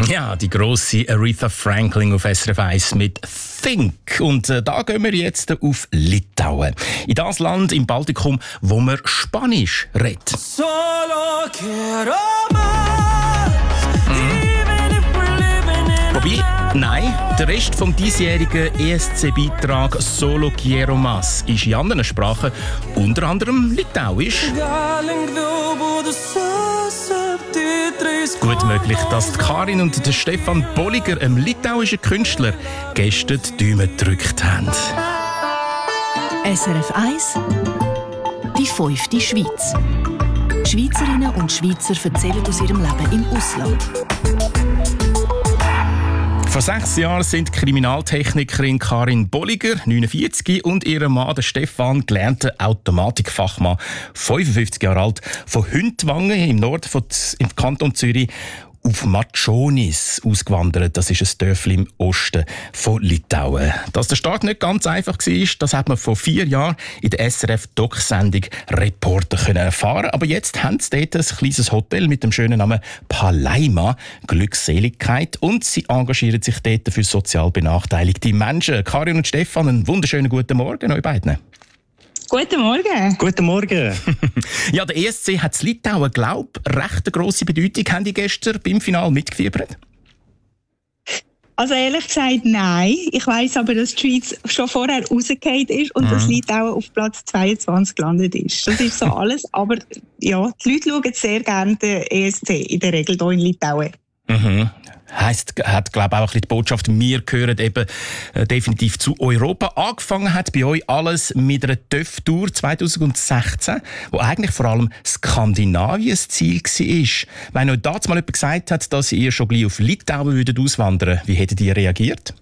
Ja, die grosse Aretha Franklin auf SRF 1 mit «Think». Und da gehen wir jetzt auf Litauen. In das Land im Baltikum, wo man Spanisch redet. Solo quiero más, even if we're living in Wobei, nein, der Rest vom diesjährigen ESC-Beitrag «Solo quiero más» ist in anderen Sprachen, unter anderem Litauisch. Gut möglich, dass die Karin und der Stefan Bolliger, einem litauischen Künstler, gestern die Daumen gedrückt haben. SRF 1, die 5. Schweiz. Schweizerinnen und Schweizer erzählen aus ihrem Leben im Ausland. Vor 6 Jahren sind Kriminaltechnikerin Karin Bolliger, 49, und ihr Mann, der Stefan, gelernter Automatikfachmann, 55 Jahre alt, von Hündwangen im Norden im Kanton Zürich auf Matschonis ausgewandert. Das ist ein Dörfli im Osten von Litauen. Dass der Start nicht ganz einfach war, das hat man vor 4 Jahren in der SRF-Doc-Sendung «Reporter» erfahren. Aber jetzt haben sie dort ein kleines Hotel mit dem schönen Namen Palaima, Glückseligkeit. Und sie engagieren sich dort für sozial benachteiligte Menschen. Karin und Stefan, einen wunderschönen guten Morgen euch beiden. Guten Morgen. Guten Morgen. Ja, der ESC hat in Litauen, glaube ich, recht eine grosse Bedeutung. Haben die gestern beim Finale mitgefiebert? Also ehrlich gesagt, nein. Ich weiss aber, dass die Schweiz schon vorher rausgefallen ist und dass Litauen auf Platz 22 gelandet ist. Das ist so alles. Aber ja, die Leute schauen sehr gerne den ESC, in der Regel hier in Litauen. Heisst, hat, glaube ich, auch ein bisschen die Botschaft, wir gehören eben definitiv zu Europa. Angefangen hat bei euch alles mit einer TÜV-Tour 2016, wo eigentlich vor allem Skandinavien das Ziel war. Wenn euch damals mal jemand gesagt hat, dass ihr schon gleich auf Litauen auswandern würdet, wie hättet ihr reagiert?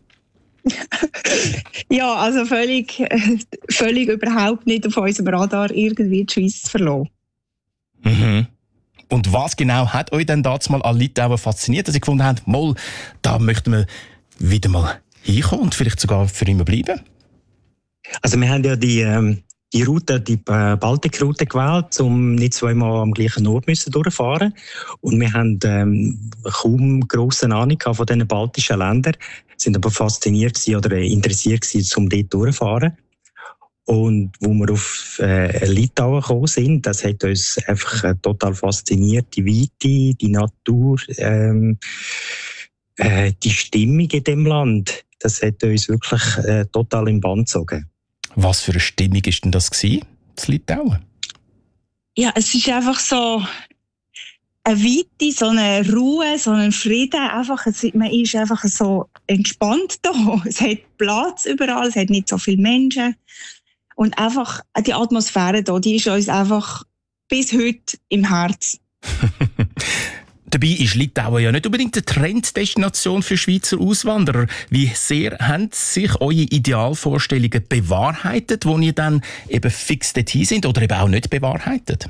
Ja, also völlig überhaupt nicht auf unserem Radar irgendwie die Schweiz zu verlassen. Und was genau hat euch denn damals mal an Litauen fasziniert, dass ihr gefunden habt, mal, da möchten wir wieder mal hinkommen und vielleicht sogar für immer bleiben? Also wir haben ja die Route, die Baltikroute gewählt, um nicht zweimal am gleichen Ort durchfahren. Und wir haben kaum grosse Ahnung von diesen baltischen Ländern, sind aber fasziniert oder interessiert gewesen, um dort durchzufahren. Und wo wir auf Litauen gekommen sind, das hat uns einfach total fasziniert. Die Weite, die Natur, die Stimmung in dem Land, das hat uns wirklich total im Bann gezogen. Was für eine Stimmung war denn das in Litauen? Ja, es ist einfach so eine Weite, so eine Ruhe, so ein Frieden. Einfach, man ist einfach so entspannt da. Es hat Platz überall, es hat nicht so viele Menschen. Und einfach die Atmosphäre hier, die ist uns einfach bis heute im Herz. Dabei ist Litauen ja nicht unbedingt eine Trenddestination für Schweizer Auswanderer. Wie sehr haben sich eure Idealvorstellungen bewahrheitet, wo ihr dann eben fix dorthin sind oder eben auch nicht bewahrheitet?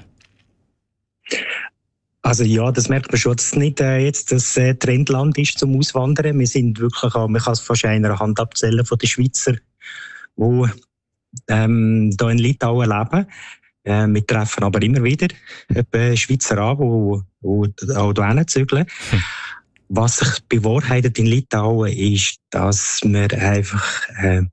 Also ja, das merkt man schon, dass es nicht jetzt das Trendland ist zum Auswandern. Wir sind wirklich, man kann es fast einer Hand abzählen von den Schweizer, die hier in Litauen leben. Wir treffen aber immer wieder Schweizer an, die auch hierhin zügeln. Was sich bewahrheitet in Litauen ist, dass wir einfach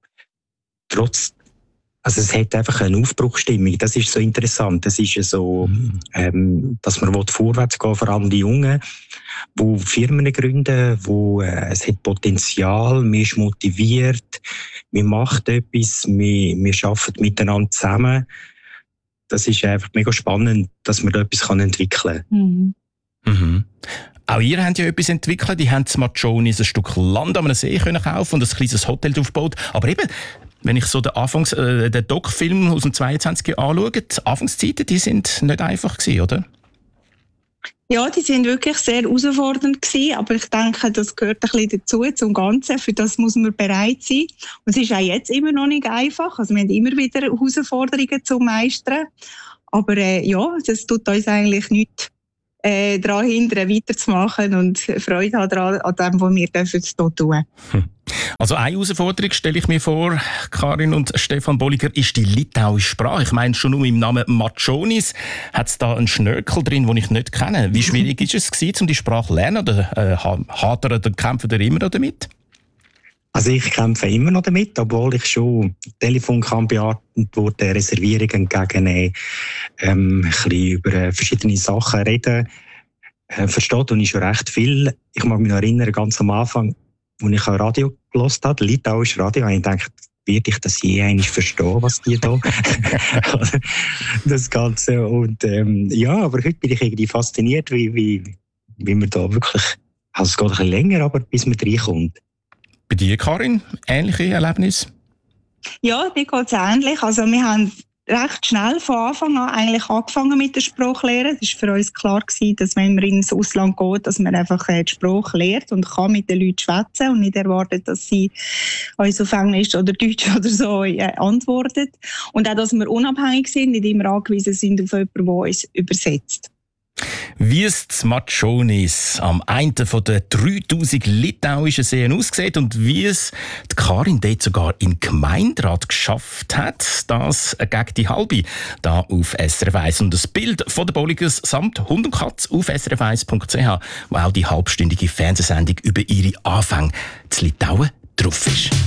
also es hat einfach eine Aufbruchsstimmung. Das ist so interessant. Das ist so, dass man vorwärts gehen will, vor allem die Jungen, die Firmen gründen, es hat Potenzial, man ist motiviert, man macht etwas, wir arbeiten miteinander zusammen. Das ist einfach mega spannend, dass man da etwas entwickeln kann. Auch ihr habt ja etwas entwickelt. Die haben in Matschonis ein Stück Land an einem See kaufen und ein kleines Hotel aufgebaut. Aber eben, wenn ich so den Doc-Film aus dem 22 anschaue, die Anfangszeiten, die sind nicht einfach gewesen, oder? Ja, die sind wirklich sehr herausfordernd gewesen, aber ich denke, das gehört ein bisschen dazu, zum Ganzen. Für das muss man bereit sein. Und es ist auch jetzt immer noch nicht einfach. Also wir haben immer wieder Herausforderungen zu meistern. Aber ja, das tut uns eigentlich nichts daran hindern, weiterzumachen und Freude haben an dem, was wir hier tun. Also eine Herausforderung stelle ich mir vor, Karin und Stefan Bolliger, ist die litauische Sprache. Ich meine, schon nur im Namen Matschonis hat es da einen Schnörkel drin, den ich nicht kenne. Wie schwierig ist es gewesen, um die Sprache zu lernen? Oder hadert oder kämpft ihr immer noch damit? Also ich kämpfe immer noch damit, obwohl ich schon Telefon kann beantworten, Reservierungen entgegennehmen, ein bisschen über verschiedene Sachen reden. Versteht und ich schon recht viel. Ich mag mich noch erinnern, ganz am Anfang, als ich Radio gehört habe, litauisches Radio, habe ich gedacht, werde ich das je einmal verstehen, was die da das Ganze. Und ja, aber heute bin ich irgendwie fasziniert, wie man da wirklich, also es geht ein bisschen länger, aber bis man reinkommt. Bei dir, Karin, ähnliche Erlebnisse? Ja, mir geht es ähnlich. Also wir haben recht schnell von Anfang an eigentlich angefangen mit der Sprachlehre. Es war für uns klar gewesen, dass wenn man ins Ausland geht, dass man einfach die Sprache lernt und kann mit den Leuten schwätzen und nicht erwartet, dass sie uns auf Englisch oder Deutsch oder so antworten. Und auch, dass wir unabhängig sind, nicht immer angewiesen sind auf jemanden, der uns übersetzt. Wie es zu Matschonis am einen von den 3000 litauischen Seen aussieht und wie es die Karin dort sogar im Gemeinderat geschafft hat, das gegen die halbe da auf SRF 1. Und das Bild von den Bolligers samt Hund und Katz auf srf1.ch, wo auch die halbstündige Fernsehsendung über ihre Anfänge zu Litauen drauf ist.